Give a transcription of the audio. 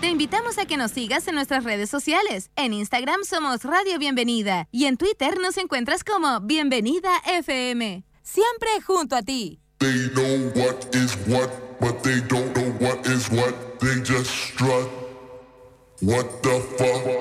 invitamos a que nos sigas en nuestras redes sociales. En Instagram somos Radio Bienvenida y en Twitter nos encuentras como Bienvenida FM. Siempre junto a ti. They know what is what, but they don't know what is what. They just strut. What the fuck?